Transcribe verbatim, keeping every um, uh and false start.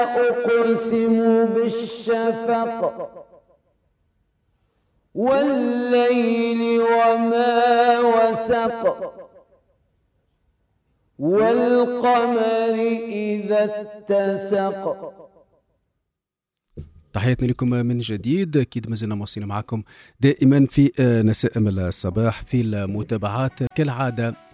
أقسم بالشفق والليل وما وسق والقمر إذا اتسق. تحياتنا لكم من جديد. أكيد ما زلنا مواصلين معكم دائما في نسائم الصباح في المتابعات كالعادة